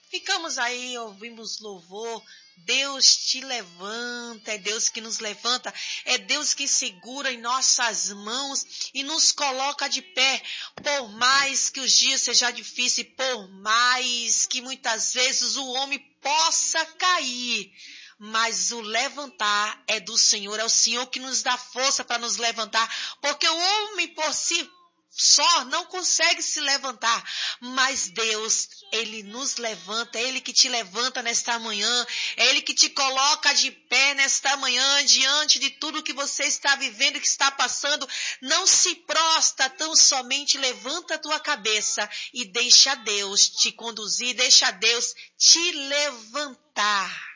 Ficamos aí, ouvimos louvor. Deus te levanta, é Deus que nos levanta, é Deus que segura em nossas mãos e nos coloca de pé, por mais que os dias sejam difíceis, por mais que muitas vezes o homem possa cair, mas o levantar é do Senhor, é o Senhor que nos dá força para nos levantar, porque o homem por si só não consegue se levantar, mas Deus, Ele nos levanta, é Ele que te levanta nesta manhã, é Ele que te coloca de pé nesta manhã, diante de tudo que você está vivendo, que está passando. Não se prostra, tão somente levanta a tua cabeça e deixa Deus te conduzir, deixa Deus te levantar.